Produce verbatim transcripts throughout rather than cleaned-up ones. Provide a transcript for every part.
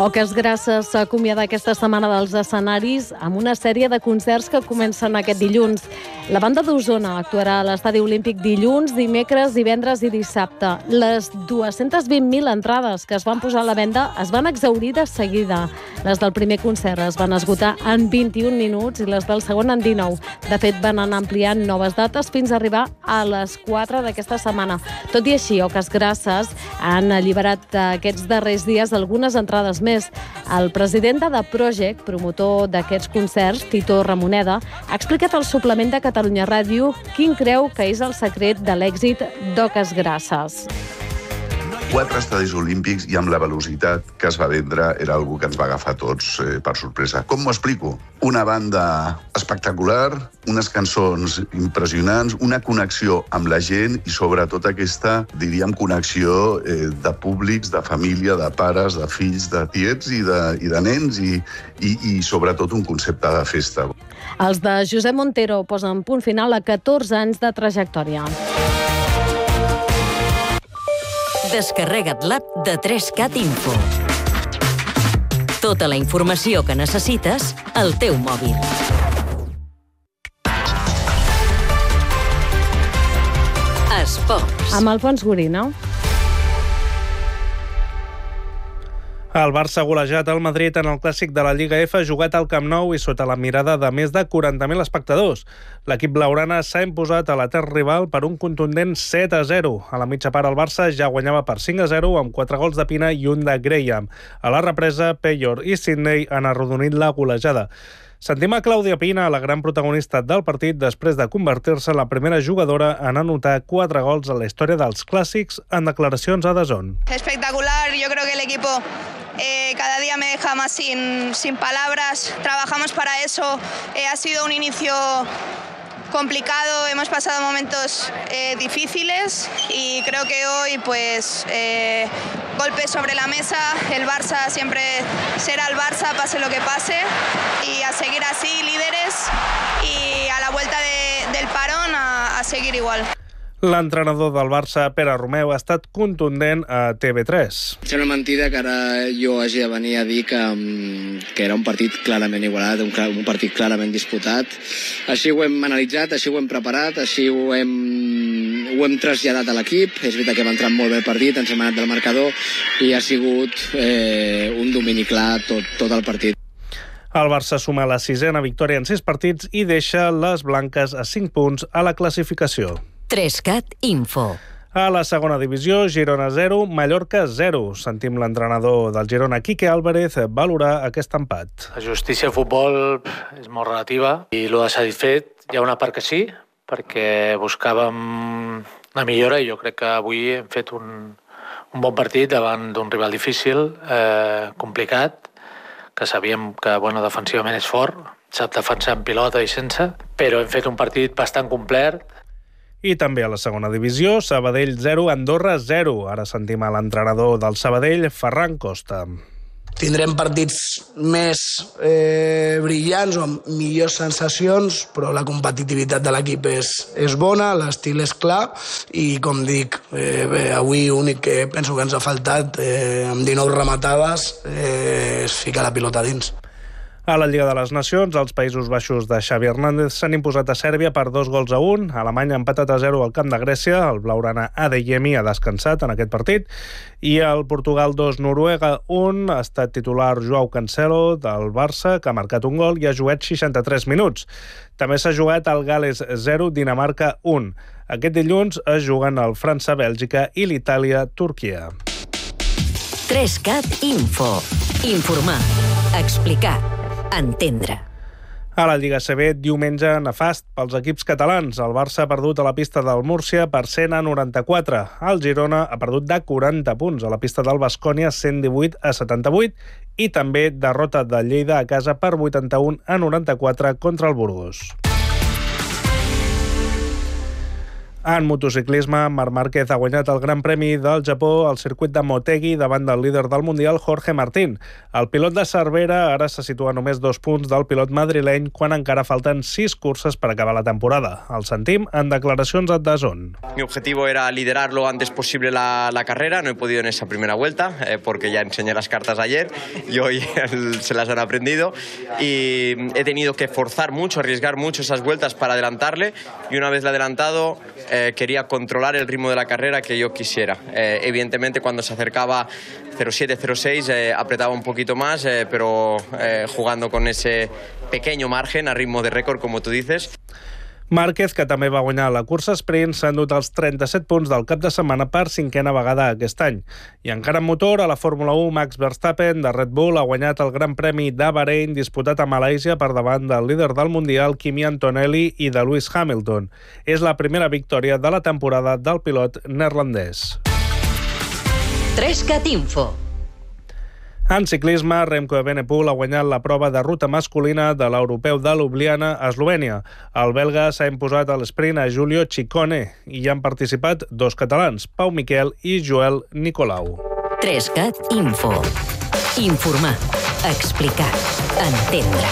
Oques Grasses s'acomiada aquesta setmana dels escenaris amb una sèrie de concerts que comencen aquest dilluns. La banda d'Osona actuarà a l'Estadi Olímpic dilluns, dimecres, divendres i dissabte. Les dues-centes vint mil entrades que es van posar a la venda es van exhaurir de seguida. Les del primer concert es van esgotar en vint-i-un minuts i les del segon en dinou. De fet, van anar ampliant noves dates fins a arribar a les quatre d'aquesta setmana. Tot i així, Oques Grasses han alliberat aquests darrers dies algunes entrades més. El president de The Project, promotor d'aquests concerts, Tito Ramoneda, ha explicat al suplement de Catalunya Ràdio quin creu que és el secret de l'èxit d'Oques Grasses. Quatre estadis olímpics i amb la velocitat que es va vendre era algo que ens va agafar tots eh, per sorpresa. Com m'ho explico? Una banda espectacular, unes cançons impressionants, una connexió amb la gent i sobretot aquesta, diríem, connexió eh, de públics, de família, de pares, de fills, de tiets i de, i de nens i, i, i sobretot un concepte de festa. Els de Josep Montero posen punt final a catorze anys de trajectòria. Descarrega't l'app de tres cat Info. Tota la informació que necessites al teu mòbil. Esports. Amb Alfons Gorina. El Barça ha golejat el Madrid en el clàssic de la Lliga F, jugat al Camp Nou i sota la mirada de més de quaranta mil espectadors. L'equip blaugrana s'ha imposat a l'etern rival per un contundent set a zero. A la mitja part el Barça ja guanyava per cinc a zero amb quatre gols de Pina i un de Graham. A la represa, Peyor i Sidney han arrodonit la golejada. Sentim a Clàudia Pina, la gran protagonista del partit, després de convertir-se en la primera jugadora en anotar quatre gols a la història dels clàssics en declaracions a D A Z N. Espectacular, yo creo que el equipo eh, cada día me deja más sin, sin palabras. Trabajamos para eso, eh, ha sido un inicio complicado, hemos pasado momentos eh, difíciles y creo que hoy pues eh, golpes sobre la mesa, el Barça siempre será el Barça pase lo que pase y a seguir así líderes y a la vuelta de, del parón a, a seguir igual. L'entrenador del Barça, Pere Romeu, ha estat contundent a T V tres. Sembla mentida que ara jo hagi de venir a dir que, que era un partit clarament igualat, un, un partit clarament disputat. Així ho hem analitzat, així ho hem preparat, així ho hem, ho hem traslladat a l'equip. És veritat que hem entrat molt bé el partit, ens hem anat del marcador i ha sigut eh, un domini clar tot, tot el partit. El Barça suma la sisena victòria en sis partits i deixa les blanques a cinc punts a la classificació. tres cat Info. A la segona divisió, Girona zero, Mallorca zero. Sentim l'entrenador del Girona, Quique Álvarez, valorar aquest empat. La justícia al futbol és molt relativa i el de satisfet hi ha una part que sí, perquè buscàvem una millora i jo crec que avui hem fet un, un bon partit davant d'un rival difícil, eh, complicat, que sabíem que bueno, defensivament és fort, sap defensar en pilota i sense, però hem fet un partit bastant complet. I també a la segona divisió, Sabadell zero, Andorra zero. Ara sentim a l'entrenador del Sabadell, Ferran Costa. Tindrem partits més eh, brillants o amb millors sensacions, però la competitivitat de l'equip és, és bona, l'estil és clar i, com dic, eh, bé, avui l'únic que penso que ens ha faltat eh, amb dinou rematades eh, és ficar la pilota dins. A la Lliga de les Nacions, els Països Baixos de Xavi Hernández s'han imposat a Sèrbia per dos gols a un. Alemanya ha empatat a zero al camp de Grècia. El blaugrana Adeyemi ha descansat en aquest partit. I el Portugal dos, Noruega un. Ha estat titular Joao Cancelo del Barça, que ha marcat un gol i ha jugat seixanta-tres minuts. També s'ha jugat el Gales zero, Dinamarca un. Aquest dilluns es juguen el França-Bèlgica i l'Itàlia-Turquia. tres cat Info. Informar. Explicar. Entendre. A la Lliga C B, diumenge nefast pels equips catalans. El Barça ha perdut a la pista del Múrcia per cent a noranta-quatre. El Girona ha perdut de quaranta punts a la pista del Baskonia, cent divuit a setanta-vuit. I també derrota de Lleida a casa per vuitanta-un a noranta-quatre contra el Burgos. En motociclisme, Marc Márquez ha guanyat el Gran Premi del Japó al circuit de Motegi davant del líder del Mundial, Jorge Martín. El pilot de Cervera ara se situa a només dos punts del pilot madrileny quan encara falten sis curses per acabar la temporada. El sentim en declaracions a D A Z N. Mi objetivo era liderar lo antes posible la, la carrera. No he podido en esa primera vuelta eh, porque ya enseñé las cartas ayer y hoy se las han aprendido. Y he tenido que forzar mucho, arriesgar mucho esas vueltas para adelantarle y una vez la adelantado eh, quería controlar el ritmo de la carrera que yo quisiera. Eh, evidentemente cuando se acercaba cero siete cero seis eh, apretaba un poquito más, eh, pero eh, jugando con ese pequeño margen a ritmo de récord, como tú dices. Márquez, que també va guanyar la cursa sprint, s'ha endut els trenta-set punts del cap de setmana per cinquena vegada aquest any. I encara en motor, a la Fórmula u, Max Verstappen, de Red Bull, ha guanyat el Gran Premi de Bahrein disputat a Malàisia per davant del líder del Mundial, Kimi Antonelli, i de Lewis Hamilton. És la primera victòria de la temporada del pilot neerlandès. trescat Info. En ciclisme, Remco Evenepoel ha guanyat la prova de ruta masculina de l'europeu de Ljubljana a Eslovènia. El belga s'ha imposat a l'esprint a Giulio Ciccone i hi han participat dos catalans, Pau Miquel i Joel Nicolau. trescat Info. Informar, explicar, entendre.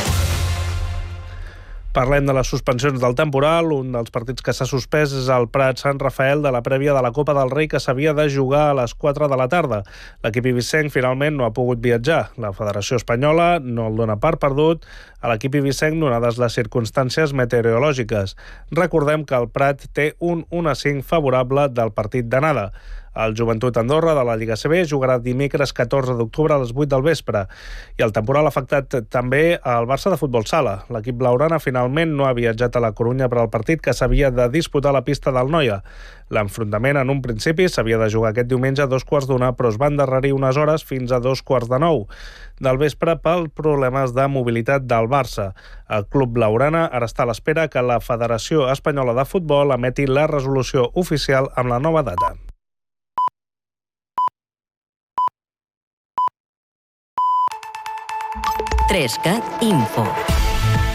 Parlem de les suspensions del temporal. Un dels partits que s'ha suspès és el Prat-Sant Rafael de la prèvia de la Copa del Rei, que s'havia de jugar a les quatre de la tarda. L'equip ibisenc finalment no ha pogut viatjar. La Federació Espanyola no el dona per perdut a l'equip ibisenc donades les circumstàncies meteorològiques. Recordem que el Prat té un un a cinc favorable del partit d'anada. El Joventut Andorra de la Lliga C B jugarà dimecres catorze d'octubre a les vuit del vespre. I el temporal ha afectat també al Barça de futbol sala. L'equip blaugrana finalment no ha viatjat a la Corunya per al partit que s'havia de disputar a la pista del Noia. L'enfrontament en un principi s'havia de jugar aquest diumenge a dos quarts d'una, però es va endarrerir unes hores fins a dos quarts de nou del vespre pels problemes de mobilitat del Barça. El club blaugrana ara està a l'espera que la Federació Espanyola de Futbol emeti la resolució oficial amb la nova data. trescat Info.